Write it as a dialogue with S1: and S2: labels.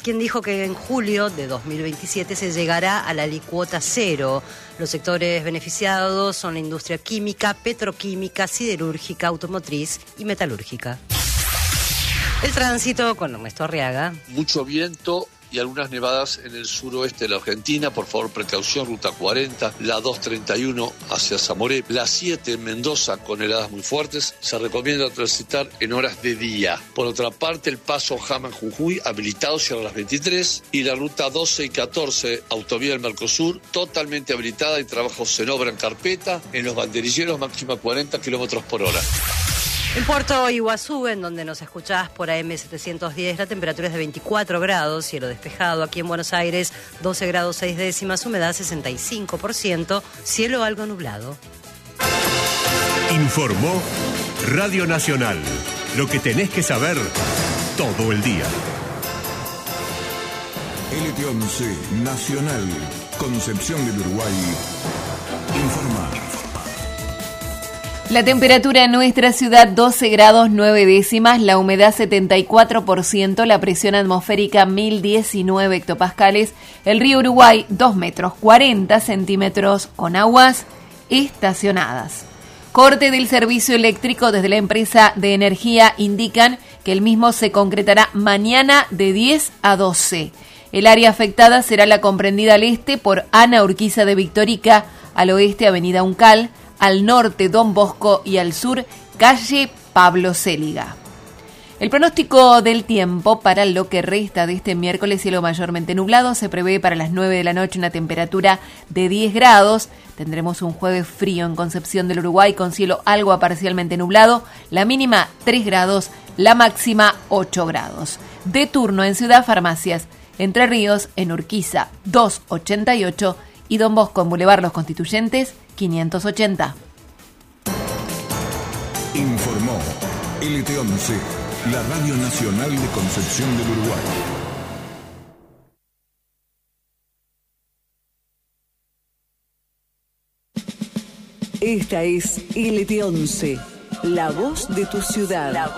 S1: quien dijo que en julio de 2027 se llegará a la alícuota cero. Los sectores beneficiados son la industria química, petroquímica, siderúrgica, automotriz y metalúrgica. El tránsito con Ernesto Arriaga.
S2: Mucho viento y algunas nevadas en el suroeste de la Argentina. Por favor, precaución, ruta 40, la 231 hacia Zamoré, la 7 en Mendoza con heladas muy fuertes. Se recomienda transitar en horas de día. Por otra parte, el paso Jama-Jujuy habilitado cierra a las 23 y la ruta 12 y 14, autovía del Mercosur, totalmente habilitada y trabajos en obra en carpeta. En los banderilleros máxima 40 kilómetros por hora.
S1: En Puerto Iguazú, en donde nos escuchás por AM710, la temperatura es de 24 grados, cielo despejado. Aquí en Buenos Aires, 12 grados 6 décimas, humedad 65%, cielo algo nublado.
S3: Informó Radio Nacional. Lo que tenés que saber todo el día.
S4: LT11 Nacional, Concepción del Uruguay. Informa.
S5: La temperatura en nuestra ciudad 12 grados 9 décimas, la humedad 74%, la presión atmosférica 1019 hectopascales, el río Uruguay 2 metros 40 centímetros con aguas estacionadas. Corte del servicio eléctrico desde la empresa de energía indican que el mismo se concretará mañana de 10 a 12. El área afectada será la comprendida al este por Ana Urquiza de Victorica, al oeste Avenida Uncal, al norte Don Bosco y al sur calle Pablo Céliga. El pronóstico del tiempo para lo que resta de este miércoles, cielo mayormente nublado, se prevé para las 9 de la noche una temperatura de 10 grados. Tendremos un jueves frío en Concepción del Uruguay con cielo algo a parcialmente nublado, la mínima 3 grados, la máxima 8 grados. De turno en Ciudad Farmacias, Entre Ríos, en Urquiza 288 y Don Bosco en Boulevard Los Constituyentes 580.
S4: Informó LT11, la Radio Nacional de Concepción del Uruguay.
S6: Esta es LT11, la voz de tu ciudad.